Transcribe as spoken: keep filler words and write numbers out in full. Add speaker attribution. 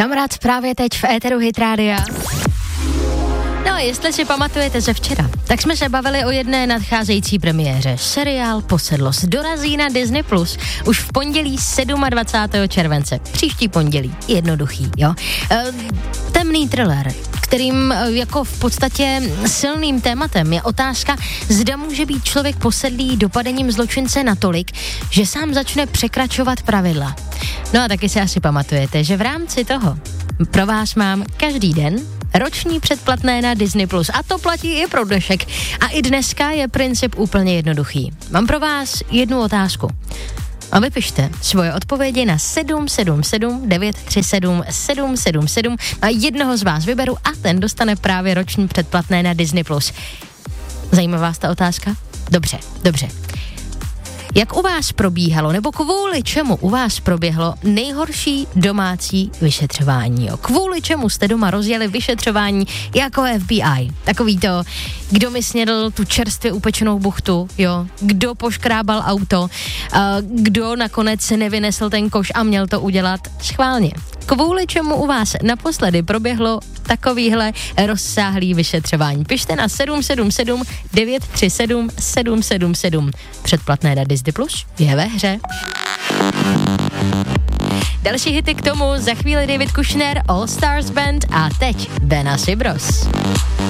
Speaker 1: Kamarád právě teď v éteru Hit Rádia. No a jestli si pamatujete ze včera, tak jsme se bavili o jedné nadcházející premiéře. Seriál Posedlost dorazí na Disney plus už v pondělí dvacátého sedmého července. Příští pondělí. Jednoduchý, jo. E, temný thriller, kterým jako v podstatě silným tématem je otázka, zda může být člověk posedlý dopadením zločince natolik, že sám začne překračovat pravidla. No a taky si asi pamatujete, že v rámci toho pro vás mám každý den roční předplatné na Disney plus. A to platí i pro dnešek. A i dneska je princip úplně jednoduchý. Mám pro vás jednu otázku. A vypište svoje odpovědi na sedm sedm sedm devět tři sedm sedm sedm sedm a jednoho z vás vyberu a ten dostane právě roční předplatné na Disney plus. Zajímá vás ta otázka? Dobře, dobře. Jak u vás probíhalo, nebo kvůli čemu u vás proběhlo nejhorší domácí vyšetřování? Jo? Kvůli čemu jste doma rozjeli vyšetřování jako F B I? Takový to, kdo mi snědl tu čerstvě upečenou buchtu, jo? Kdo poškrábal auto, uh, kdo nakonec se nevynesl ten koš a měl to udělat schválně. Kvůli čemu u vás naposledy proběhlo takovýhle rozsáhlý vyšetřování? Pište na sedm sedm sedm devět tři sedm sedm sedm sedm. Předplatné na Disney plus je ve hře. Další hity k tomu, za chvíli David Kushner, All Stars Band a teď Benassi Bros.